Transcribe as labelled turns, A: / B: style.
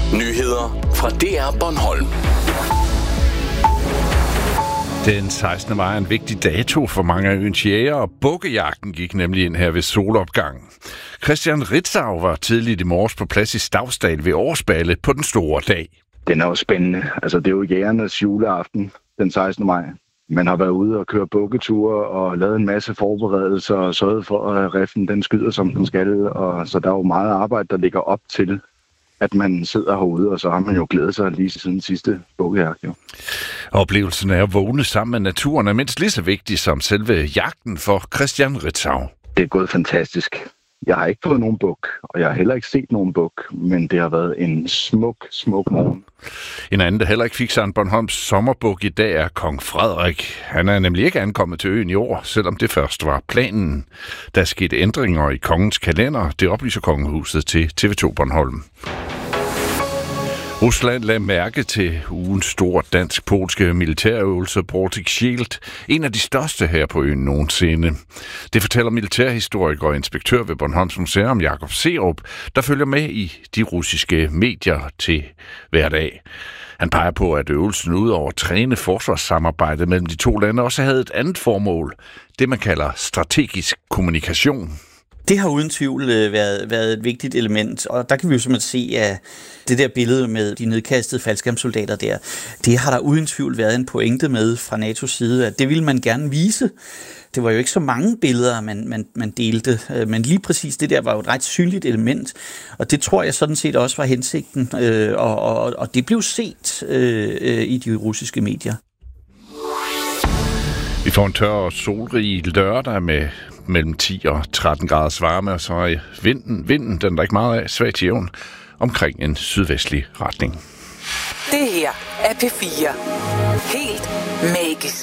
A: Nyheder fra DR Bornholm.
B: Den 16. maj er en vigtig dato for mange af øens jæger, og bukkejagten gik nemlig ind her ved solopgangen. Christian Ritzau var tidligt i morges på plads i Stavsdal ved Årsballe på den store dag.
C: Den er jo spændende. Altså, det er jo jægernes juleaften den 16. maj. Man har været ude og køre bukketure og lavet en masse forberedelser og sørget for, at riflen den skyder, som den skal. Og så der er jo meget arbejde, der ligger op til, at man sidder herude, og så har man jo glædet sig lige siden sidste bukkejagt.
B: Oplevelsen af at vågne sammen med naturen er mindst lige så vigtig som selve jagten for Christian Ritzau.
C: Det er gået fantastisk. Jeg har ikke fået nogen buk, og jeg har heller ikke set nogen buk, men det har været en smuk morgen.
B: En anden, der heller ikke fik sig en Bornholms sommerbuk i dag, er kong Frederik. Han er nemlig ikke ankommet til øen i år, selvom det først var planen. Der skete ændringer i kongens kalender. Det oplyser kongehuset til TV2 Bornholm. Rusland lagde mærke til ugens store dansk-polske militærøvelse Baltic Shield, en af de største her på øen nogensinde. Det fortæller militærhistoriker og inspektør ved Bornholms Museum Jakob Serup, der følger med i de russiske medier til hver dag. Han peger på, at øvelsen ud over at træne forsvarssamarbejdet mellem de to lande også havde et andet formål, det man kalder strategisk kommunikation.
D: Det har uden tvivl været et vigtigt element, og der kan vi jo simpelthen se, at det der billede med de nedkastede faldskærmssoldater der, det har der uden tvivl været en pointe med fra NATO's side, at det ville man gerne vise. Det var jo ikke så mange billeder, man delte, men lige præcis det der var jo et ret synligt element, og det tror jeg sådan set også var hensigten, og det blev set i de russiske medier.
B: Vi får en tør og solrig lørdag med mellem 10 og 13 graders varme, og så er vinden, den er ikke meget af, svag til jævn, omkring en sydvestlig retning.
E: Det her er P4. Helt magisk.